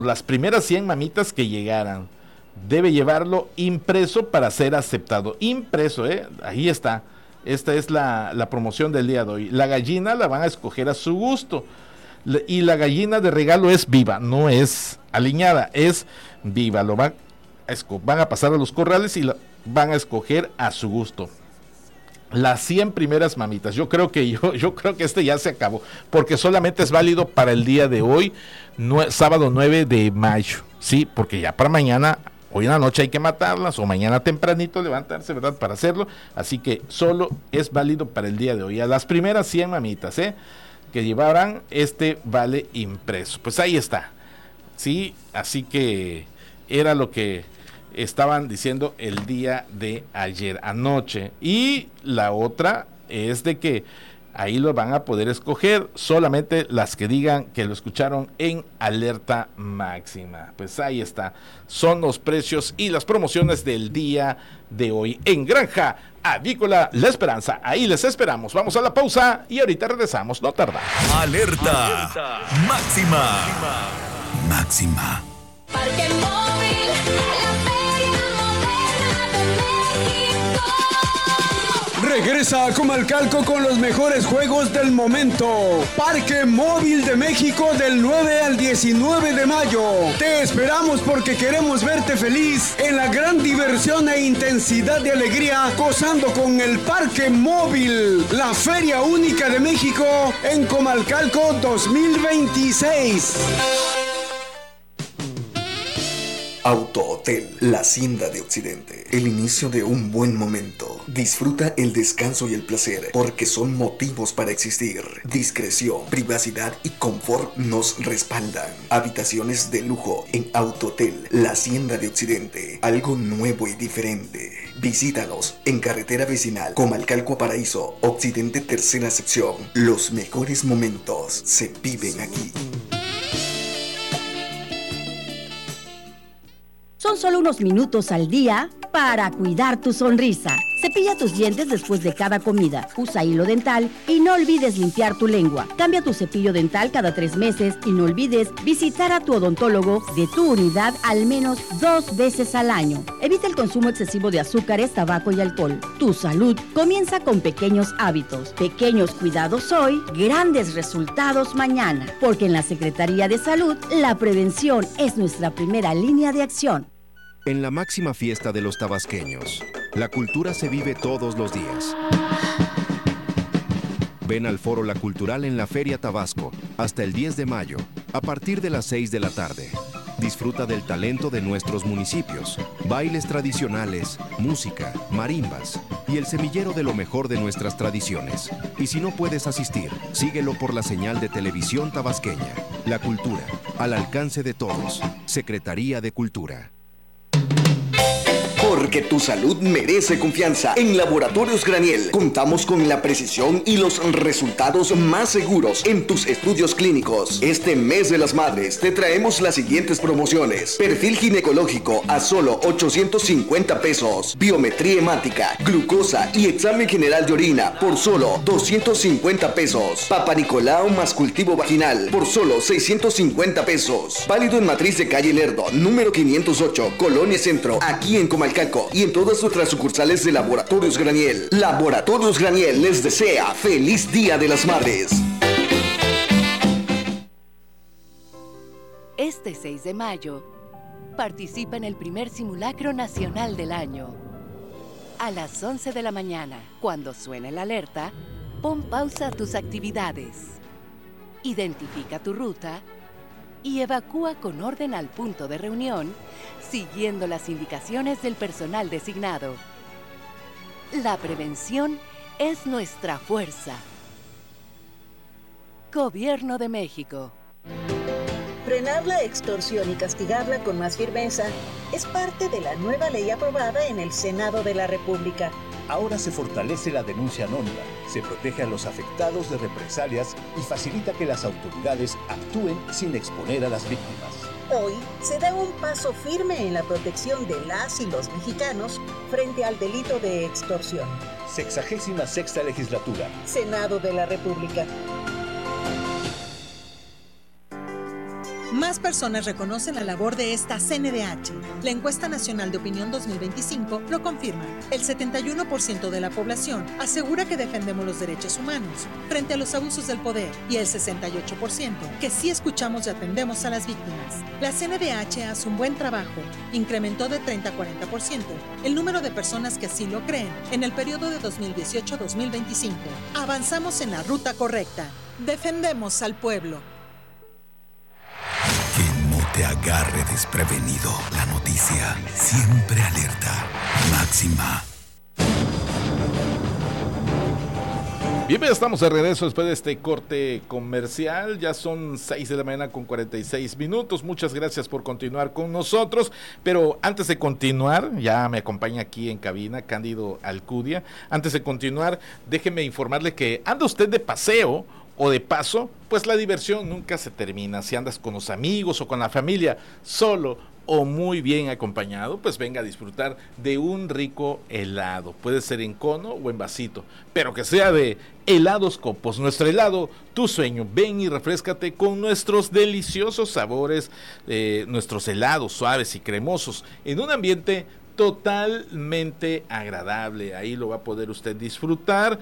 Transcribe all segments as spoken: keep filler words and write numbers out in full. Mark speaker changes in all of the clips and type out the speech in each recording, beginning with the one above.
Speaker 1: las primeras cien mamitas que llegaran. Debe llevarlo impreso para ser aceptado. Impreso, ¿eh? Ahí está. Esta es la, la promoción del día de hoy. La gallina la van a escoger a su gusto. Y la gallina de regalo es viva, no es aliñada, es viva. Lo van a, esco- van a pasar a los corrales y la van a escoger a su gusto. Las cien primeras mamitas, yo creo que yo, yo creo que este ya se acabó, porque solamente es válido para el día de hoy, nue- sábado nueve de mayo, sí, porque ya para mañana, hoy en la noche hay que matarlas, o mañana tempranito levantarse, ¿verdad?, para hacerlo, así que solo es válido para el día de hoy. A las primeras cien mamitas, ¿eh?, que llevarán, este vale impreso. Pues ahí está, sí, así que era lo que estaban diciendo el día de ayer, anoche. Y la otra es de que ahí lo van a poder escoger solamente las que digan que lo escucharon en Alerta Máxima. Pues ahí está, son los precios y las promociones del día de hoy en Granja Avícola La Esperanza. Ahí les esperamos. Vamos a la pausa y ahorita regresamos, no tardamos.
Speaker 2: Alerta, Alerta. Máxima. Máxima.
Speaker 3: Parque móvil, la feria moderna de México.
Speaker 4: Regresa a Comalcalco con los mejores juegos del momento. Parque Móvil de México del nueve al diecinueve de mayo. Te esperamos porque queremos verte feliz en la gran diversión e intensidad de alegría gozando con el Parque Móvil, la feria única de México en Comalcalco dos mil veintiséis.
Speaker 5: Auto Hotel, la hacienda de Occidente. El inicio de un buen momento. Disfruta el descanso y el placer, porque son motivos para existir. Discreción, privacidad y confort nos respaldan. Habitaciones de lujo en Auto Hotel, la hacienda de Occidente. Algo nuevo y diferente. Visítanos en carretera vecinal Comalcalco a Paraíso, Occidente, tercera sección. Los mejores momentos se viven aquí.
Speaker 6: Son solo unos minutos al día para cuidar tu sonrisa. Cepilla tus dientes después de cada comida. Usa hilo dental y no olvides limpiar tu lengua. Cambia tu cepillo dental cada tres meses y no olvides visitar a tu odontólogo de tu unidad al menos dos veces al año. Evita el consumo excesivo de azúcares, tabaco y alcohol. Tu salud comienza con pequeños hábitos. Pequeños cuidados hoy, grandes resultados mañana. Porque en la Secretaría de Salud, la prevención es nuestra primera línea de acción.
Speaker 7: En la máxima fiesta de los tabasqueños, la cultura se vive todos los días. Ven al Foro La Cultural en la Feria Tabasco hasta el diez de mayo, a partir de las seis de la tarde. Disfruta del talento de nuestros municipios, bailes tradicionales, música, marimbas y el semillero de lo mejor de nuestras tradiciones. Y si no puedes asistir, síguelo por la señal de televisión tabasqueña. La cultura, al alcance de todos. Secretaría de Cultura.
Speaker 5: Porque tu salud merece confianza. En Laboratorios Graniel contamos con la precisión y los resultados más seguros en tus estudios clínicos. Este mes de las madres te traemos las siguientes promociones: perfil ginecológico a solo ochocientos cincuenta pesos, biometría hemática, glucosa y examen general de orina por solo doscientos cincuenta pesos, Papa Nicolau más cultivo vaginal por solo seiscientos cincuenta pesos. Válido en Matriz de Calle Lerdo, número quinientos ocho, Colonia Centro, aquí en Comalcalco, y en todas nuestras sucursales de Laboratorios Graniel. Laboratorios Graniel les desea feliz Día de las Madres.
Speaker 8: Este seis de mayo, participa en el primer simulacro nacional del año. A las once de la mañana, cuando suene la alerta, pon pausa a tus actividades. Identifica tu ruta y evacúa con orden al punto de reunión, siguiendo las indicaciones del personal designado. La prevención es nuestra fuerza. Gobierno de México.
Speaker 9: Frenar la extorsión y castigarla con más firmeza es parte de la nueva ley aprobada en el Senado de la República.
Speaker 10: Ahora se fortalece la denuncia anónima, se protege a los afectados de represalias y facilita que las autoridades actúen sin exponer a las víctimas.
Speaker 9: Hoy se da un paso firme en la protección de las y los mexicanos frente al delito de extorsión.
Speaker 10: Sexagésima sexta legislatura.
Speaker 9: Senado de la República.
Speaker 11: Más personas reconocen la labor de esta C N D H. La encuesta nacional de opinión dos mil veinticinco lo confirma. El setenta y uno por ciento de la población asegura que defendemos los derechos humanos frente a los abusos del poder y el sesenta y ocho por ciento que sí escuchamos y atendemos a las víctimas. La C N D H hace un buen trabajo. Incrementó de treinta a cuarenta por ciento el número de personas que así lo creen en el periodo de dos mil dieciocho a dos mil veinticinco. Avanzamos en la ruta correcta. Defendemos al pueblo.
Speaker 2: Que no te agarre desprevenido. La noticia siempre alerta. Máxima.
Speaker 1: Bien, estamos de regreso después de este corte comercial. Ya son seis de la mañana con cuarenta y seis minutos. Muchas gracias por continuar con nosotros. Pero antes de continuar, ya me acompaña aquí en cabina Cándido Alcudia. Antes de continuar, déjeme informarle que anda usted de paseo o de paso, pues la diversión nunca se termina. Si andas con los amigos o con la familia, solo o muy bien acompañado, pues venga a disfrutar de un rico helado. Puede ser en cono o en vasito, pero que sea de Helados Copos. Nuestro helado, tu sueño. Ven y refréscate con nuestros deliciosos sabores, eh, nuestros helados suaves y cremosos, en un ambiente totalmente agradable. Ahí lo va a poder usted disfrutar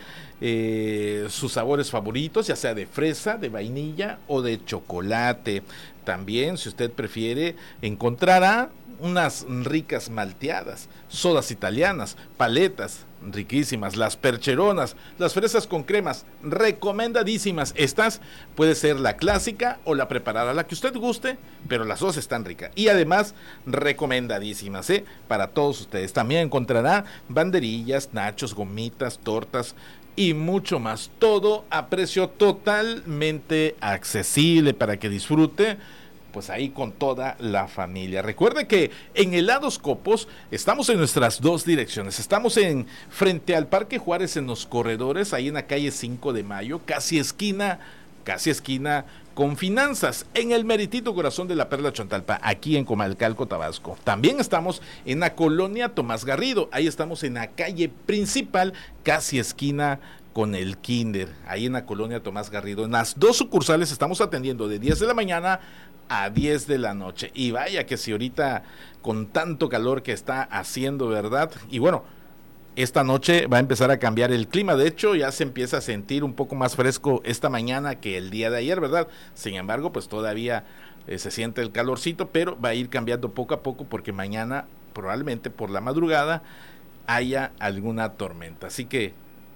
Speaker 1: eh, sus sabores favoritos, ya sea de fresa, de vainilla o de chocolate. También, si usted prefiere, encontrará unas ricas malteadas, sodas italianas, paletas riquísimas, las percheronas, las fresas con cremas, recomendadísimas. Estas puede ser la clásica o la preparada, la que usted guste, pero las dos están ricas y además recomendadísimas, ¿eh? Para todos ustedes. También encontrará banderillas, nachos, gomitas, tortas y mucho más, todo a precio totalmente accesible para que disfrute pues ahí con toda la familia. Recuerde que en Helados Copos estamos en nuestras dos direcciones. Estamos en frente al Parque Juárez, en los corredores, ahí en la calle cinco de mayo, casi esquina, casi esquina con Finanzas, en el meritito corazón de la Perla Chontalpa, aquí en Comalcalco, Tabasco. También estamos en la colonia Tomás Garrido, ahí estamos en la calle principal, casi esquina con el Kinder, ahí en la colonia Tomás Garrido. En las dos sucursales estamos atendiendo de diez de la mañana a diez de la noche. Y vaya que si ahorita con tanto calor que está haciendo, ¿verdad? Y bueno, esta noche va a empezar a cambiar el clima. De hecho, ya se empieza a sentir un poco más fresco esta mañana que el día de ayer, ¿verdad? Sin embargo, pues todavía eh, se siente el calorcito, pero va a ir cambiando poco a poco porque mañana, probablemente por la madrugada, haya alguna tormenta. Así que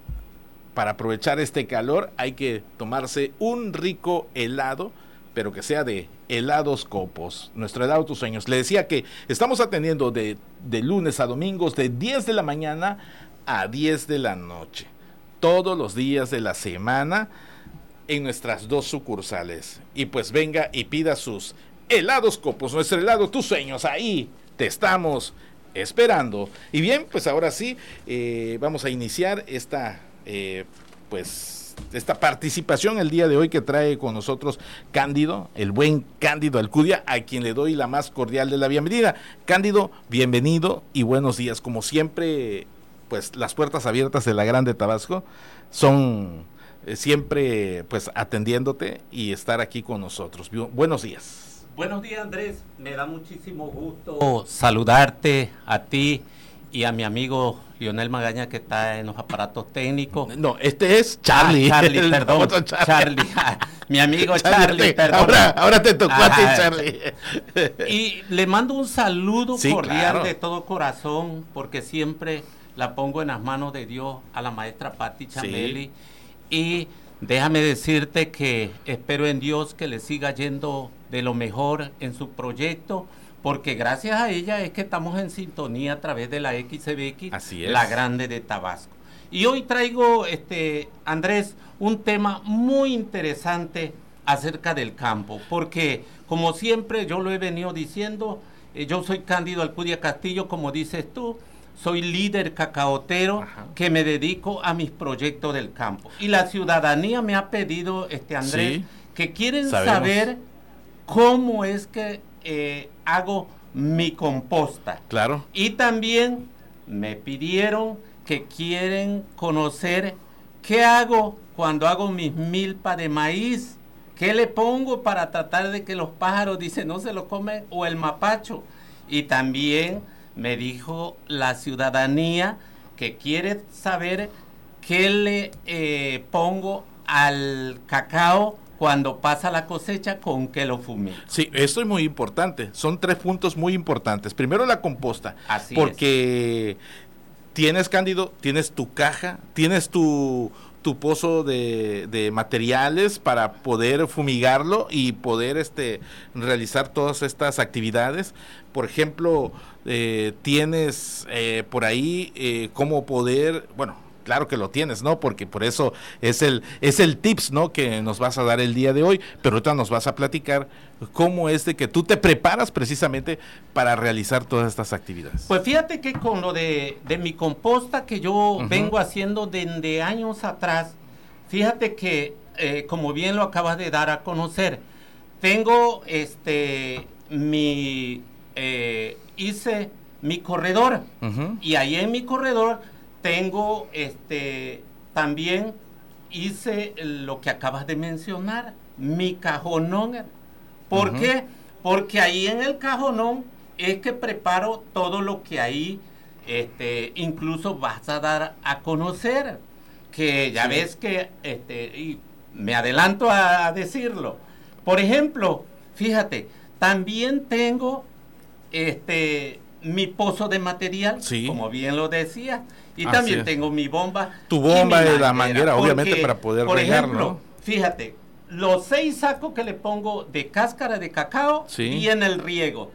Speaker 1: para aprovechar este calor hay que tomarse un rico helado, pero que sea de Helados Copos, nuestro helado tus sueños. Le decía que estamos atendiendo de, de lunes a domingos de diez de la mañana a diez de la noche, todos los días de la semana en nuestras dos sucursales. Y pues venga y pida sus Helados Copos, nuestro helado tus sueños, ahí te estamos esperando. Y bien, pues ahora sí, eh, vamos a iniciar esta, eh, pues... esta participación el día de hoy que trae con nosotros Cándido, el buen Cándido Alcudia, a quien le doy la más cordial de la bienvenida. Cándido, bienvenido y buenos días. Como siempre, pues las puertas abiertas de la Grande Tabasco son eh, siempre pues atendiéndote y estar aquí con nosotros. Buenos días.
Speaker 12: Buenos días, Andrés. Me da muchísimo gusto saludarte a ti y a mi amigo Lionel Magaña, que está en los aparatos técnicos.
Speaker 1: No, este es Charlie.
Speaker 12: Ah, Charlie, perdón. Charlie. Charlie. Mi amigo Charlie, Charlie perdón.
Speaker 1: Ahora, ahora te tocó Ajá. a ti, Charlie.
Speaker 12: Y le mando un saludo sí, cordial
Speaker 1: claro.
Speaker 12: de todo corazón, porque siempre la pongo en las manos de Dios a la maestra Patti Chameli. Sí. Y déjame decirte que espero en Dios que le siga yendo de lo mejor en su proyecto, porque gracias a ella es que estamos en sintonía a través de la X C B X,
Speaker 1: Así es.
Speaker 12: La Grande de Tabasco. Y hoy traigo, este Andrés, un tema muy interesante acerca del campo, porque como siempre yo lo he venido diciendo, eh, yo soy Cándido Alcudia Castillo, como dices tú, soy líder cacaotero. Ajá. Que me dedico a mis proyectos del campo. Y la ciudadanía me ha pedido, este Andrés, sí, que quieren sabemos. saber cómo es que eh, hago mi composta.
Speaker 1: Claro.
Speaker 12: Y también me pidieron que quieren conocer qué hago cuando hago mis milpas de maíz, ¿qué le pongo para tratar de que los pájaros, dice, no se lo comen, o el mapacho? Y también me dijo la ciudadanía que quiere saber qué le eh, pongo al cacao cuando pasa la cosecha, con qué lo fumigo.
Speaker 1: Sí, esto es muy importante. Son tres puntos muy importantes. Primero, la composta.
Speaker 12: Así
Speaker 1: porque es. Tienes, Cándido, tienes tu caja, tienes tu, tu pozo de, de materiales para poder fumigarlo y poder este, realizar todas estas actividades. Por ejemplo, eh, tienes eh, por ahí eh, cómo poder, bueno, claro que lo tienes, ¿no? Porque por eso es el es el tips, ¿no? Que nos vas a dar el día de hoy, pero ahorita nos vas a platicar cómo es de que tú te preparas precisamente para realizar todas estas actividades.
Speaker 12: Pues fíjate que con lo de, de mi composta que yo uh-huh. vengo haciendo desde años atrás, fíjate que, eh, como bien lo acabas de dar a conocer, tengo este mi eh, hice mi corredor uh-huh. y ahí en mi corredor tengo, este, también hice lo que acabas de mencionar, mi cajonón. ¿Por uh-huh. qué? Porque ahí en el cajonón es que preparo todo lo que ahí, este, incluso vas a dar a conocer, que ya sí. ves que, este, y me adelanto a, a decirlo. Por ejemplo, fíjate, también tengo, este, mi pozo de material, sí. como bien lo decía. Y Así también es. tengo mi bomba.
Speaker 1: Tu bomba y, y la manguera, porque, obviamente, para poder
Speaker 12: por
Speaker 1: regar,
Speaker 12: ejemplo,
Speaker 1: ¿no?
Speaker 12: Fíjate, los seis sacos que le pongo de cáscara de cacao
Speaker 1: sí.
Speaker 12: y en el riego.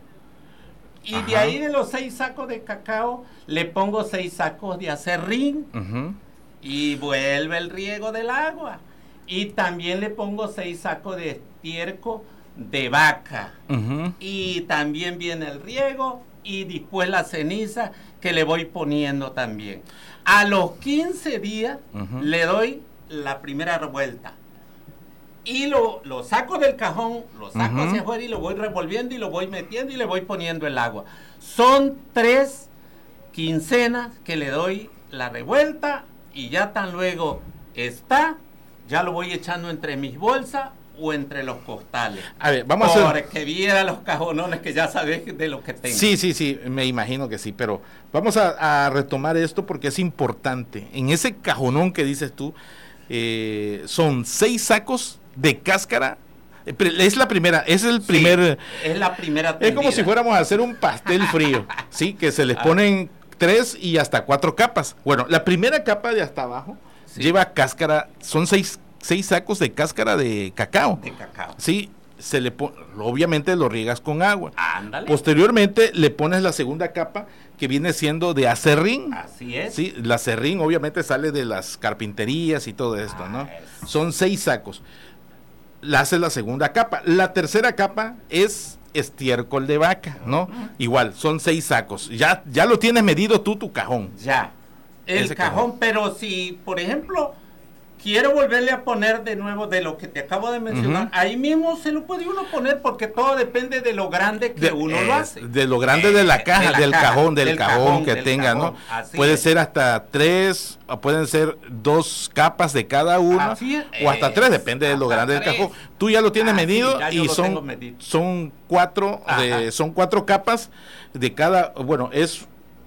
Speaker 12: Y Ajá. de ahí de los seis sacos de cacao, le pongo seis sacos de acerrín uh-huh. y vuelve el riego del agua. Y también le pongo seis sacos de estiércol de vaca. Uh-huh. Y también viene el riego y después la ceniza que le voy poniendo también. A los quince días uh-huh. le doy la primera revuelta. Y lo, lo saco del cajón, lo saco uh-huh. hacia afuera y lo voy revolviendo y lo voy metiendo y le voy poniendo el agua. Son tres quincenas que le doy la revuelta y ya tan luego está, ya lo voy echando entre mis bolsas o entre los costales.
Speaker 1: A ver, vamos
Speaker 12: Porque
Speaker 1: a hacer...
Speaker 12: Porque viera los cajonones que ya sabes de lo que tengo.
Speaker 1: Sí, sí, sí, me imagino que sí, pero vamos a, a retomar esto porque es importante. En ese cajonón que dices tú, eh, son seis sacos de cáscara. Es la primera, es el primer...
Speaker 12: Sí, es la primera
Speaker 1: tendida. Es como si fuéramos a hacer un pastel frío, ¿sí? Que se les ponen tres y hasta cuatro capas. Bueno, la primera capa de hasta abajo sí. lleva cáscara, son seis seis sacos de cáscara de cacao.
Speaker 12: De cacao.
Speaker 1: Sí, se le pone, obviamente lo riegas con agua.
Speaker 12: Ándale.
Speaker 1: Posteriormente le pones la segunda capa que viene siendo de acerrín.
Speaker 12: Así es.
Speaker 1: Sí, el acerrín obviamente sale de las carpinterías y todo esto, ah, ¿no? Es. Son seis sacos. La haces la segunda capa. La tercera capa es estiércol de vaca, ¿no? Uh-huh. Igual, son seis sacos. Ya, ya lo tienes medido tú, tu cajón.
Speaker 12: Ya. El Ese cajón, cajón, pero si, por ejemplo, quiero volverle a poner de nuevo de lo que te acabo de mencionar, uh-huh. ahí mismo se lo puede uno poner porque todo depende de lo grande que
Speaker 1: de,
Speaker 12: uno
Speaker 1: es,
Speaker 12: lo hace.
Speaker 1: De lo grande eh, de la caja, de la del caja, cajón, del, del cajón, cajón que del tenga, cajón. ¿No? Así Puede es. ser hasta tres, o pueden ser dos capas de cada uno, o hasta tres, depende de lo grande tres. del cajón. Tú ya lo tienes ah, medido sí, y son, son cuatro, de, son cuatro capas de cada, bueno, es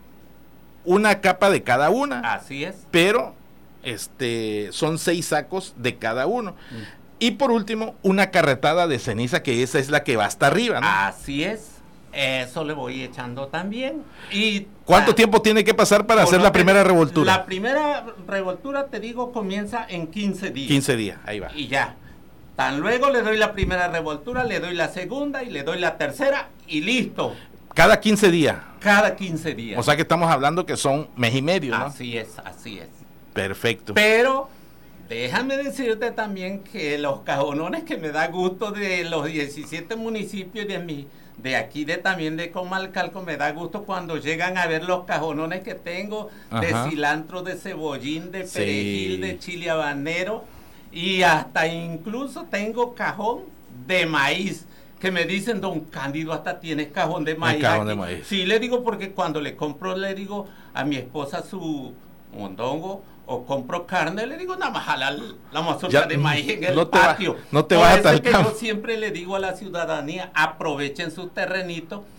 Speaker 1: una capa de cada una.
Speaker 12: Así es.
Speaker 1: Pero este son seis sacos de cada uno. Mm. Y por último, una carretada de ceniza, que esa es la que va hasta arriba, ¿no?
Speaker 12: Así es. Eso le voy echando también. Y
Speaker 1: ¿cuánto ah, tiempo tiene que pasar para hacer la primera revoltura?
Speaker 12: La primera revoltura, te digo, comienza en quince días.
Speaker 1: quince días, ahí va.
Speaker 12: Y ya. Tan luego le doy la primera revoltura, le doy la segunda y le doy la tercera y listo.
Speaker 1: Cada quince días.
Speaker 12: Cada quince días.
Speaker 1: O sea que estamos hablando que son mes y medio, ¿no?
Speaker 12: Así es, así es.
Speaker 1: Perfecto.
Speaker 12: Pero déjame decirte también que los cajonones que me da gusto de los diecisiete municipios de mi, de aquí de también de Comalcalco, me da gusto cuando llegan a ver los cajonones que tengo. Ajá. De cilantro, de cebollín, de perejil, sí. de chile habanero y hasta incluso tengo cajón de maíz. Que me dicen, don Cándido, hasta tienes cajón de maíz.
Speaker 1: Cajón de maíz.
Speaker 12: Sí, le digo porque cuando le compro, le digo a mi esposa su mondongo o compro carne, le digo, nada más jala la mazorca
Speaker 1: Ya,
Speaker 12: de maíz en el
Speaker 1: no te va-
Speaker 12: patio.
Speaker 1: no te
Speaker 12: Por
Speaker 1: vas
Speaker 12: eso
Speaker 1: hasta
Speaker 12: es
Speaker 1: el
Speaker 12: que
Speaker 1: campo.
Speaker 12: yo siempre le digo a la ciudadanía, aprovechen sus terrenitos